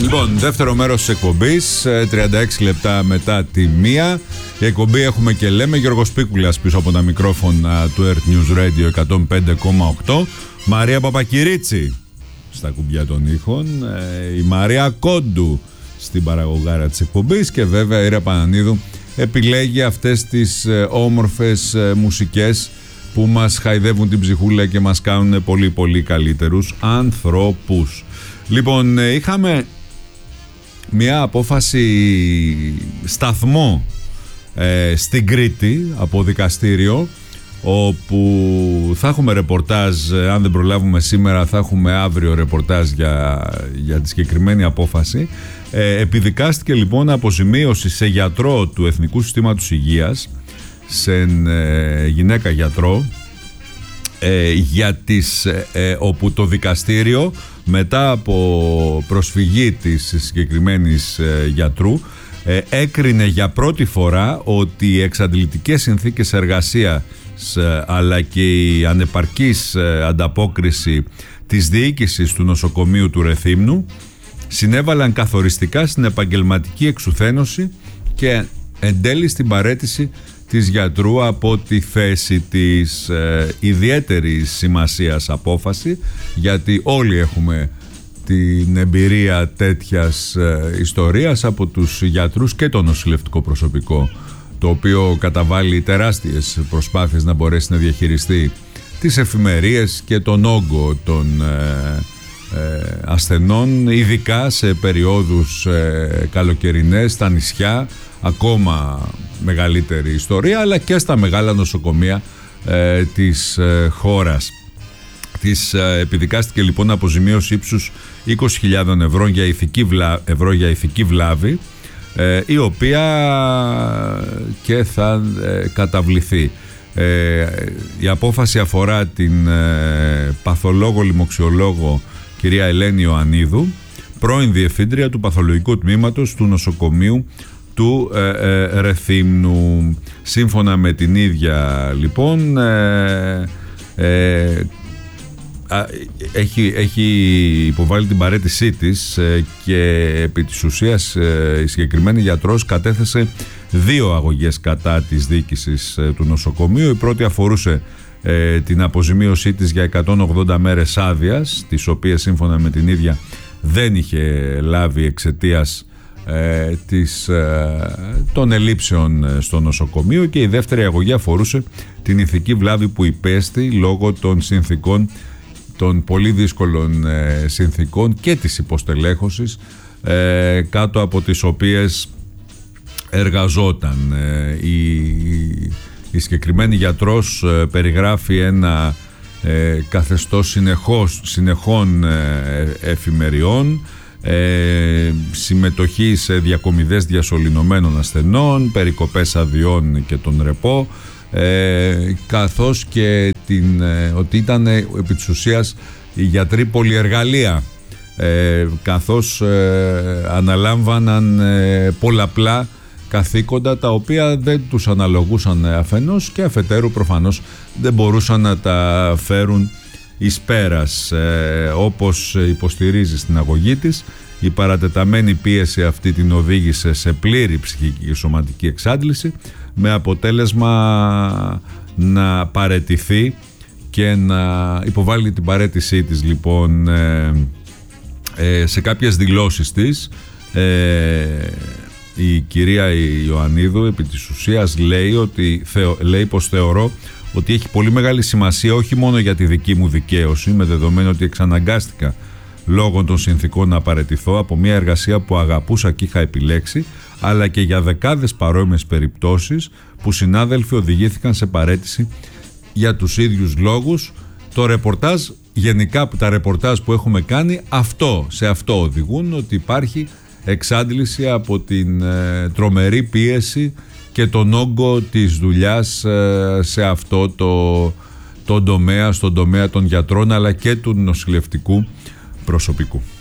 Λοιπόν, δεύτερο μέρος της εκπομπής, 36 λεπτά μετά τη 1. Η εκπομπή έχουμε και λέμε. Γιώργος Πίκουλας πίσω από τα μικρόφωνα του Earth News Radio 105,8. Μαρία Παπακυρίτσι στα κουμπιά των ήχων. Η Μαρία Κόντου στην παραγωγάρα της εκπομπής. Και βέβαια η Ρα Πανανίδου επιλέγει αυτές τις όμορφες μουσικές που μας χαϊδεύουν την ψυχούλα και μας κάνουν πολύ πολύ καλύτερους ανθρώπους. Λοιπόν, είχαμε μια απόφαση σταθμό στην Κρήτη από δικαστήριο, όπου θα έχουμε ρεπορτάζ. Αν δεν προλάβουμε σήμερα, θα έχουμε αύριο ρεπορτάζ για τη συγκεκριμένη απόφαση. Επιδικάστηκε λοιπόν αποζημίωση σε γιατρό του Εθνικού Συστήματος Υγείας, σε γυναίκα γιατρό, όπου το δικαστήριο, μετά από προσφυγή της συγκεκριμένης γιατρού, έκρινε για πρώτη φορά ότι οι εξαντλητικές συνθήκες εργασίας αλλά και η ανεπαρκής ανταπόκριση της διοίκησης του νοσοκομείου του Ρεθύμνου συνέβαλαν καθοριστικά στην επαγγελματική εξουθένωση και εν τέλει στην παραίτηση της γιατρού από τη θέση της. Ιδιαίτερης σημασίας απόφαση, γιατί όλοι έχουμε την εμπειρία τέτοιας ιστορίας από τους γιατρούς και το νοσηλευτικό προσωπικό, το οποίο καταβάλει τεράστιες προσπάθειες να μπορέσει να διαχειριστεί τις εφημερίες και τον όγκο των ασθενών, ειδικά σε περιόδους καλοκαιρινές, στα νησιά, ακόμα μεγαλύτερη ιστορία, αλλά και στα μεγάλα νοσοκομεία της χώρας. Της επιδικάστηκε λοιπόν αποζημίωση ύψους 20.000 ευρώ για ηθική βλάβη, η οποία και θα καταβληθεί. Η απόφαση αφορά την παθολόγο λοιμοξιολόγο κυρία Ελένη Ιωαννίδου, πρώην διευθύντρια του παθολογικού τμήματος του νοσοκομείου του Ρεθύμνου. Σύμφωνα με την ίδια λοιπόν, έχει υποβάλει την παραίτησή της και επί της ουσίας η συγκεκριμένη γιατρός κατέθεσε 2 αγωγές κατά της διοίκησης του νοσοκομείου. Η πρώτη αφορούσε την αποζημίωσή της για 180 μέρες άδειας, τις οποίες σύμφωνα με την ίδια δεν είχε λάβει εξαιτίας των ελλείψεων στο νοσοκομείο, και η δεύτερη αγωγή αφορούσε την ηθική βλάβη που υπέστη λόγω των συνθήκων, των πολύ δύσκολων συνθήκων και της υποστελέχωσης κάτω από τις οποίες εργαζόταν. Η συγκεκριμένη γιατρός περιγράφει ένα καθεστώς συνεχών εφημεριών, συμμετοχή σε διακομιδές διασωληνωμένων ασθενών, περικοπές αδειών και τον ρεπό, καθώς και ότι ήταν επί της ουσίας οι γιατροί πολυεργαλεία, καθώς αναλάμβαναν πολλαπλά καθήκοντα τα οποία δεν τους αναλογούσαν αφενός, και αφετέρου προφανώς δεν μπορούσαν να τα φέρουν εις πέρας. Όπως υποστηρίζει στην αγωγή της, η παρατεταμένη πίεση αυτή την οδήγησε σε πλήρη ψυχική και σωματική εξάντληση, με αποτέλεσμα να παραιτηθεί και να υποβάλει την παραίτησή της. Λοιπόν, σε κάποιες δηλώσεις της η κυρία Ιωαννίδου επί της ουσίας λέει πως θεωρώ ότι έχει πολύ μεγάλη σημασία όχι μόνο για τη δική μου δικαίωση, με δεδομένο ότι εξαναγκάστηκα λόγω των συνθήκων να παραιτηθώ από μια εργασία που αγαπούσα και είχα επιλέξει, αλλά και για δεκάδες παρόμοιες περιπτώσεις που συνάδελφοι οδηγήθηκαν σε παραίτηση για τους ίδιους λόγους. Το ρεπορτάζ, γενικά τα ρεπορτάζ που έχουμε κάνει, σε αυτό οδηγούν, ότι υπάρχει εξάντληση από την τρομερή πίεση και τον όγκο της δουλειάς σε αυτό τον τομέα, στον τομέα των γιατρών αλλά και του νοσηλευτικού προσωπικού.